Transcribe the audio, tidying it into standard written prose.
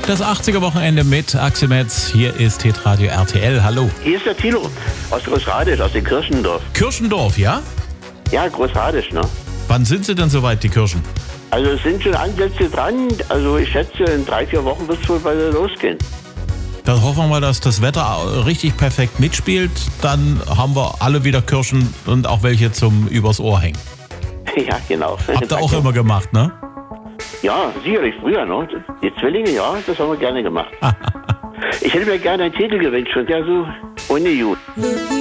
Das 80er-Wochenende mit Axel Metz. Hier ist Hitradio RTL. Hallo. Hier ist der Thilo aus Großradisch, aus dem Kirchendorf. Kirchendorf, ja? Ja, Großradisch, ne? Wann sind sie denn soweit, die Kirschen? Also es sind schon Ansätze dran. Also ich schätze, in 3-4 Wochen wird es wohl bald losgehen. Dann hoffen wir mal, dass das Wetter richtig perfekt mitspielt. Dann haben wir alle wieder Kirschen und auch welche zum übers Ohr hängen. Ja, genau. Habt ihr auch immer gemacht, ne? Ja, sicherlich früher, ne? Die Zwillinge, ja, das haben wir gerne gemacht. Ich hätte mir gerne einen Titel gewünscht und der so ohne Jut.